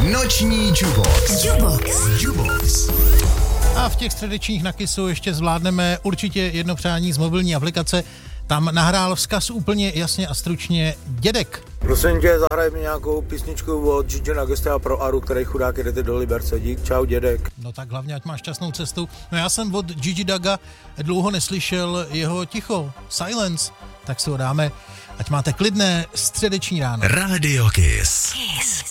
Noční Jubox. A v těch středečních na Kissu ještě zvládneme určitě jedno přání z mobilní aplikace. Tam nahrál vzkaz úplně jasně a stručně dědek. Prosím tě, zahraj mi nějakou písničku od Gigi D'Agostea pro Aru, který chudák jedete do Liberce. Dík, čau dědek. No tak hlavně, ať máš šťastnou cestu. No já jsem od Gigi Daga dlouho neslyšel jeho ticho, Silence, tak si ho dáme, ať máte klidné středeční ráno. Radio Kiss.